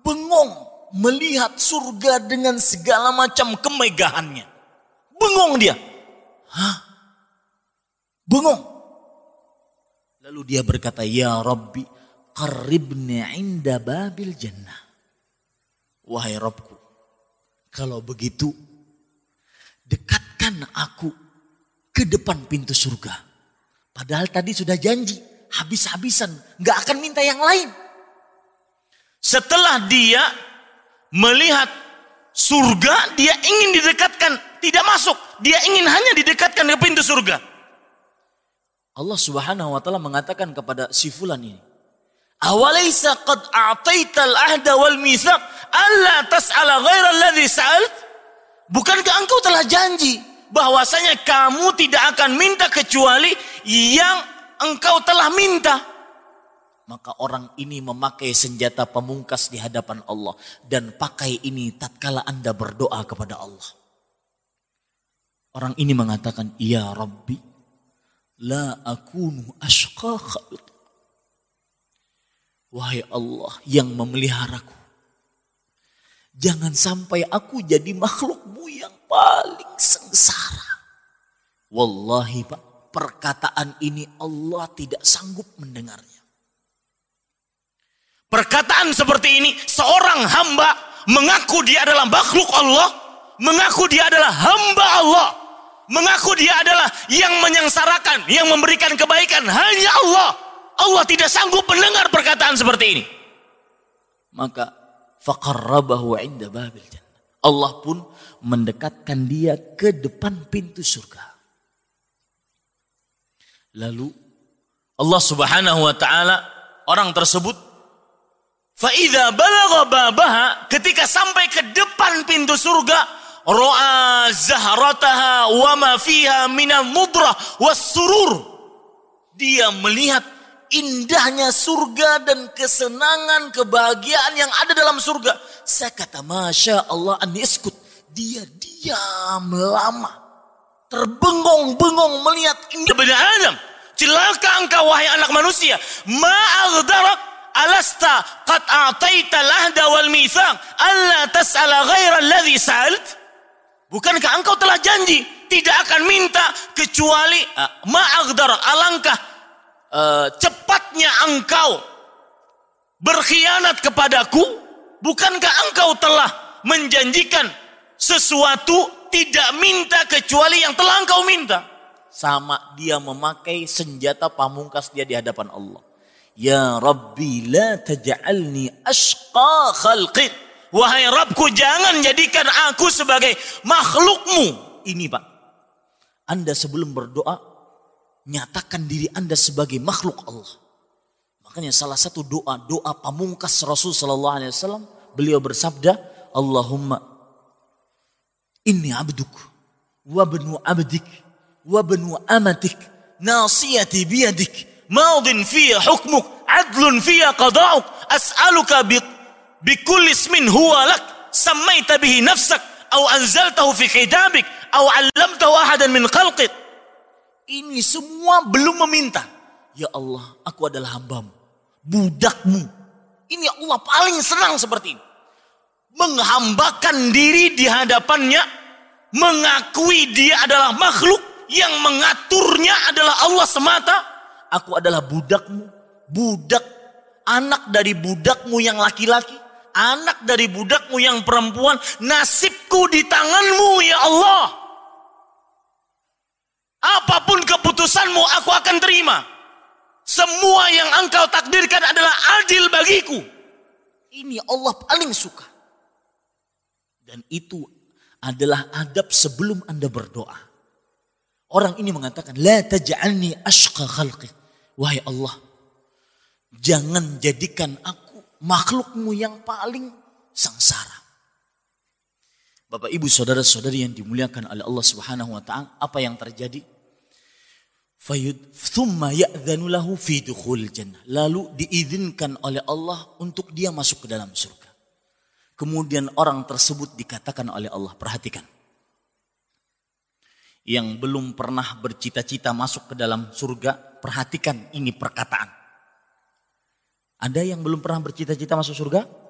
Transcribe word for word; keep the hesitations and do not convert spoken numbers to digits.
bengong melihat surga dengan segala macam kemegahannya. Bengong dia. Hah? Bengong. Lalu dia berkata, ya Rabbi, qarribni inda babil jannah. Wahai Rabbku, kalau begitu dekatkan aku ke depan pintu surga. Padahal tadi sudah janji, habis-habisan, gak akan minta yang lain. Setelah dia melihat surga, dia ingin didekatkan, tidak masuk. Dia ingin hanya didekatkan ke pintu surga. Allah Subhanahu wa taala mengatakan kepada si fulan ini, "Awalaysa qad a'taital ahda wal mitsaq alla tas'ala ghaira alladhi sa'alt?" Bukankah engkau telah janji bahwasanya kamu tidak akan minta kecuali yang engkau telah minta? Maka orang ini memakai senjata pamungkas di hadapan Allah, dan pakai ini tatkala Anda berdoa kepada Allah. Orang ini mengatakan, ya Rabbi, la akunu ashqa khalq. Wahai Allah yang memeliharaku, jangan sampai aku jadi makhlukmu yang paling sengsara. Wallahi Pak, perkataan ini Allah tidak sanggup mendengarnya. Perkataan seperti ini, seorang hamba mengaku dia adalah makhluk Allah, mengaku dia adalah hamba Allah, mengaku dia adalah yang menyengsarakan, yang memberikan kebaikan hanya Allah. Allah tidak sanggup mendengar perkataan seperti ini. Maka faqarrabahu 'inda babil jannah. Allah pun mendekatkan dia ke depan pintu surga. Lalu Allah Subhanahu wa taala, orang tersebut fa'idha balagha babaha, ketika sampai ke depan pintu surga, ra'a zahrataha wa ma fiha minal mudrah was surur. Dia melihat indahnya surga dan kesenangan, kebahagiaan yang ada dalam surga. Saya kata, masya Allah an yaskut. Dia diam lama, terbengong-bengong melihat indah bani Adam. Celaka engkau wahai anak manusia, ma'agdarak alasta qad a'taital ahda wal mitsaq alla tas'ala ghaira alladhi sa'alt? Bukankah engkau telah janji tidak akan minta kecuali uh, ma'agdarak, alangkah uh, cepatnya engkau berkhianat kepadaku. Bukankah engkau telah menjanjikan sesuatu tidak minta kecuali yang telah engkau minta? Sama dia memakai senjata pamungkas dia di hadapan Allah. Ya Rabbi la taj'alni ashqa khalqi. Wahai Rabbku, jangan jadikan aku sebagai makhlukmu. Ini Pak, Anda sebelum berdoa nyatakan diri Anda sebagai makhluk Allah. Makanya salah satu doa, doa pamungkas Rasul sallallahu alaihi wasallam, beliau bersabda, Allahumma inni abduk wa bnu abdik wa bnu amatik nasiyati biyadik maudin fiya hukmuk adlun fiya qada'uk as'aluka bi bikulli ismin huwa lak sammaita bihi nafsak aw anzaltahu fi kitabik aw 'allamtahu ahadan min khalqik. Ini semua belum meminta. Ya Allah, aku adalah hambamu, budakmu. Ini Allah paling senang seperti ini. Menghambakan diri di hadapannya, mengakui dia adalah makhluk, yang mengaturnya adalah Allah semata. Aku adalah budakmu, budak, anak dari budakmu yang laki-laki, anak dari budakmu yang perempuan. Nasibku di tanganmu ya Allah. Apapun keputusanmu aku akan terima. Semua yang engkau takdirkan adalah adil bagiku. Ini Allah paling suka. Dan itu adalah adab sebelum Anda berdoa. Orang ini mengatakan, la taj'alni ashqa khalqik. Wahai Allah, jangan jadikan aku makhlukmu yang paling sengsara. Bapak ibu saudara-saudari yang dimuliakan oleh Allah Subhanahu wa ta'ala, apa yang terjadi? Fayud thumma ya'dhanu lahu fi dukhul jannah. Lalu diizinkan oleh Allah untuk dia masuk ke dalam surga. Kemudian orang tersebut dikatakan oleh Allah, perhatikan. Yang belum pernah bercita-cita masuk ke dalam surga, perhatikan ini perkataan. Ada yang belum pernah bercita-cita masuk surga?